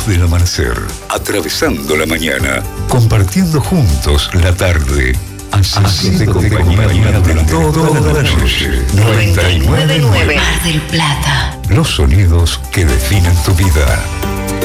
luz del amanecer, atravesando la mañana, compartiendo juntos la tarde, haciéndote compañía de toda la noche. 99.9 Mar del Plata. Los sonidos que definen tu vida.